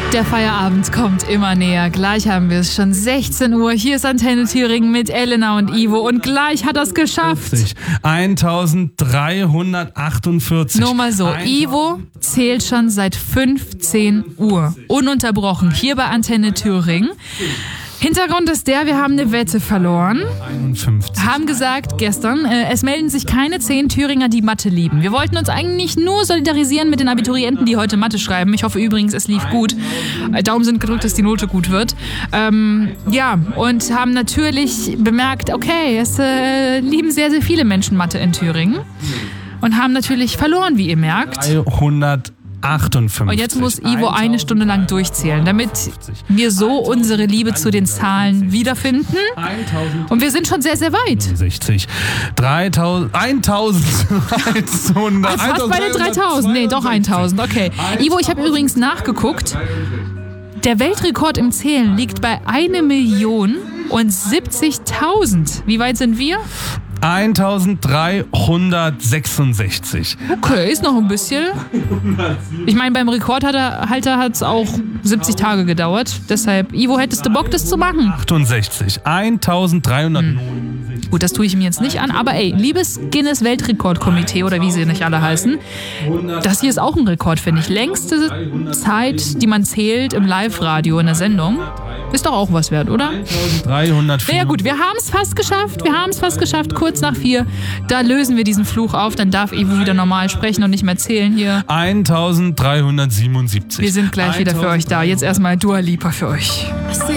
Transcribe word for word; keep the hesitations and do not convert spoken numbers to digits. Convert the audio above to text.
Der Feierabend kommt immer näher. Gleich haben wir es schon sechzehn Uhr. Hier ist Antenne Thüringen mit Elena und Ivo. Und gleich hat er es geschafft. eintausenddreihundertachtundvierzig. Nur mal so, Ivo zählt schon seit fünfzehn Uhr. Ununterbrochen hier bei Antenne Thüringen. Hintergrund ist der, wir haben eine Wette verloren. einundfünfzig. Haben gesagt gestern, äh, es melden sich keine zehn Thüringer, die Mathe lieben. Wir wollten uns eigentlich nur solidarisieren mit den Abiturienten, die heute Mathe schreiben. Ich hoffe übrigens, es lief gut. Äh, Daumen sind gedrückt, dass die Note gut wird. Ähm, ja, und haben natürlich bemerkt, okay, es äh, lieben sehr, sehr viele Menschen Mathe in Thüringen. Und haben natürlich verloren, wie ihr merkt. dreihundertachtundfünfzig. Und jetzt muss Ivo eine Stunde lang durchzählen, damit wir so unsere Liebe zu den Zahlen wiederfinden. Und wir sind schon sehr, sehr weit. sechzig. dreitausend. eintausenddreihundert. Fast bei den dreitausend. Nee, doch eintausend. Okay. Ivo, ich habe übrigens nachgeguckt. Der Weltrekord im Zählen liegt bei eine Million und siebzigtausend. Wie weit sind wir? eintausenddreihundertsechsundsechzig. Okay, ist noch ein bisschen. Ich meine, beim Rekordhalter hat es auch siebzig Tage gedauert. Deshalb, Ivo, hättest du Bock, das zu machen? achtundsechzig. eintausenddreihundertneunundsechzig. Gut, das tue ich mir jetzt nicht an, aber ey, liebes Guinness-Weltrekordkomitee oder wie sie nicht alle heißen, das hier ist auch ein Rekord, finde ich. Längste Zeit, die man zählt im Live-Radio in der Sendung. Ist doch auch was wert, oder? dreihundertvier. Ja gut, wir haben es fast geschafft. Wir haben es fast geschafft. Kurz nach vier. Da lösen wir diesen Fluch auf. Dann darf Ivo wieder normal sprechen und nicht mehr zählen hier. eintausenddreihundertsiebenundsiebzig. Wir sind gleich wieder für euch da. Jetzt erstmal Dua Lipa für euch.